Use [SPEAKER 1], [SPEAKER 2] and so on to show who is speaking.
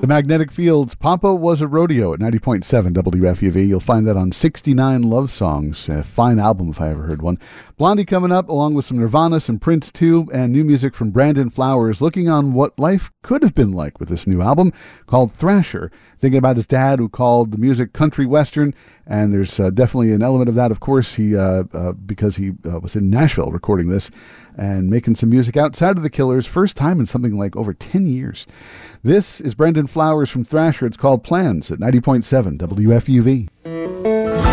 [SPEAKER 1] The Magnetic Fields, Papa Was a Rodeo at 90.7 WFUV. You'll find that on 69 Love Songs. A fine album if I ever heard one. Blondie coming up, along with some Nirvana, some Prince too, and new music from Brandon Flowers, looking on what life could have been like with this new album called Thrasher. Thinking about his dad, who called the music country western, and there's definitely an element of that, of course, because he was in Nashville recording this and making some music outside of the Killers, first time in something like over 10 years. This is Brandon Flowers from Thrasher. It's called Plans at 90.7 WFUV.